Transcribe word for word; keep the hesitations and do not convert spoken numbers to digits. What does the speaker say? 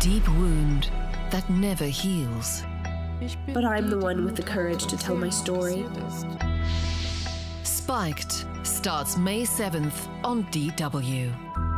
deep wound that never heals. But I'm the one with the courage to tell my story. Spiked starts May seventh on D W.